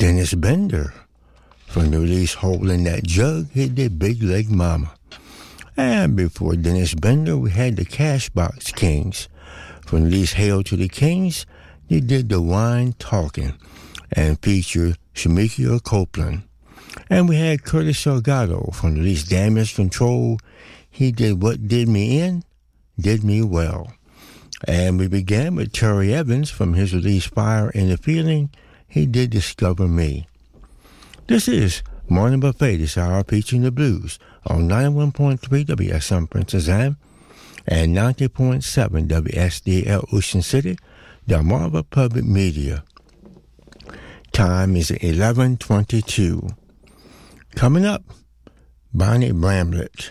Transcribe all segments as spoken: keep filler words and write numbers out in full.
Dennis Bender. From the release Hole in That Jug, he did Big Leg Mama. And before Dennis Bender, we had the Cashbox Kings. From the release Hail to the Kings, they did The Wine Talking and featured Shamikia Copeland. And we had Curtis Salgado from the release Damage Control. He did What Did Me In, Did Me Well. And we began with Terry Evans from his release Fire in the Feeling. He did Discover Me. This is Morning Buffet this hour featuring the blues on ninety-one point three W S M Princess Anne and ninety point seven W S D L Ocean City, Delmarva Public Media. Time is eleven twenty-two. Coming up, Bonnie Bramlett.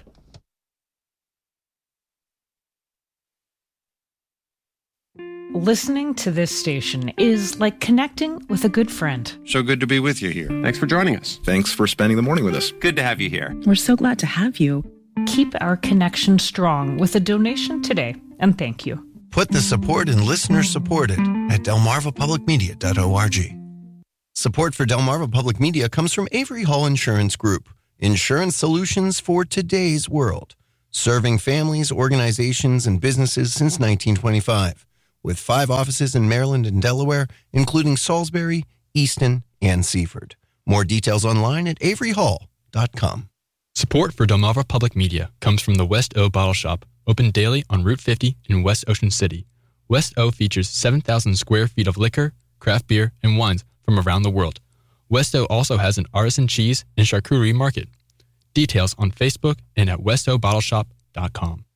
Listening to this station is like connecting with a good friend. So good to be with you here. Thanks for joining us. Thanks for spending the morning with us. Good to have you here. We're so glad to have you. Keep our connection strong with a donation today, and thank you. Put the support in listener supported at delmarva public media dot org. Support for Delmarva Public Media comes from Avery Hall Insurance Group, insurance solutions for today's world, serving families, organizations, and businesses since nineteen twenty-five. With five offices in Maryland and Delaware, including Salisbury, Easton, and Seaford. More details online at avery hall dot com. Support for Delmarva Public Media comes from the West O Bottle Shop, open daily on Route fifty in West Ocean City. West O features seven thousand square feet of liquor, craft beer, and wines from around the world. West O also has an artisan cheese and charcuterie market. Details on Facebook and at west o bottle shop dot com.